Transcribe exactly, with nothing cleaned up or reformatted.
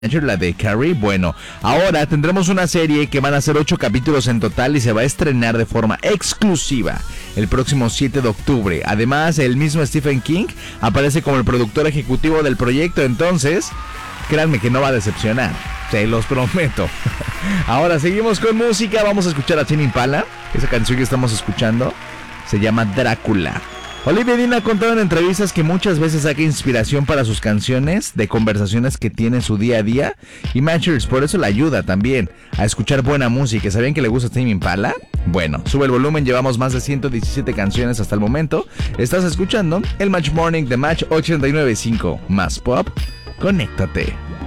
la de Carrie. Bueno, ahora tendremos una serie que van a ser ocho capítulos en total y se va a estrenar de forma exclusiva el próximo siete de octubre. Además, el mismo Stephen King aparece como el productor ejecutivo del proyecto, entonces créanme que no va a decepcionar, se los prometo. Ahora seguimos con música, vamos a escuchar a Tame Impala. Esa canción que estamos escuchando se llama Drácula. Olivia Dean ha contado en entrevistas que muchas veces saca inspiración para sus canciones de conversaciones que tiene en su día a día, y Matchers por eso le ayuda también a escuchar buena música. ¿Sabían que le gusta Tame Impala? Bueno, sube el volumen, llevamos más de ciento diecisiete canciones hasta el momento. Estás escuchando el Match Morning de Match ochenta y nueve punto cinco, más pop, conéctate.